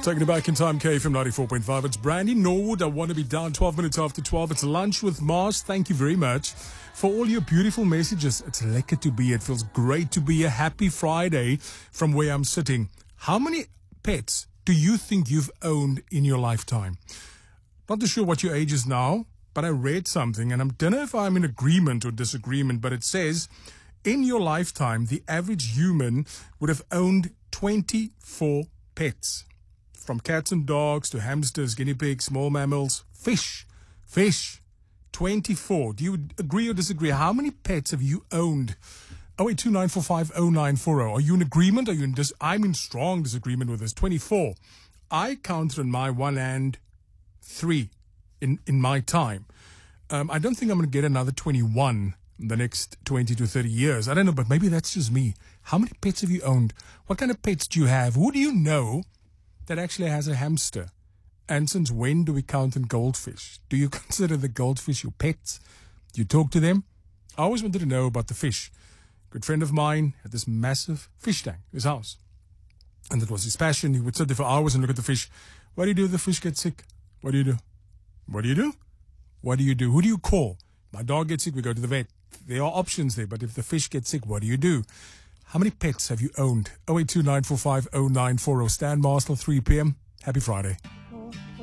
Taking it back in time, K from 94.5. It's Brandy Norwood. I want to be down 12 minutes after 12. It's Lunch with Mars. Thank you very much for all your beautiful messages. It's lekker to be here. It feels great to be here. Happy Friday from where I'm sitting. How many pets do you think you've owned in your lifetime? Not too sure what your age is now, but I read something, and I don't know if I'm in agreement or disagreement, but it says in your lifetime, the average human would have owned 24 pets. From cats and dogs to hamsters, guinea pigs, small mammals, fish. 24. Do you agree or disagree? How many pets have you owned? 0829450940. Are you in agreement? Are you in I'm in strong disagreement with this. 24. I counted on my one hand 3 in my time. I don't think I'm going to get another 21 in the next 20 to 30 years. I don't know, but maybe that's just me. How many pets have you owned? What kind of pets do you have? Who do you know that actually has a hamster? And since when do we count in goldfish? Do you consider the goldfish your pets? Do you talk to them? I always wanted to know about the fish. A good friend of mine had this massive fish tank in his house. And that was his passion. He would sit there for hours and look at the fish. What do you do if the fish gets sick? What do you do? What do you do? What do you do? Who do you call? My dog gets sick, we go to the vet. There are options there, but if the fish gets sick, what do you do? How many pets have you owned? 0829450940. Stan Marshall, 3 p.m. Happy Friday.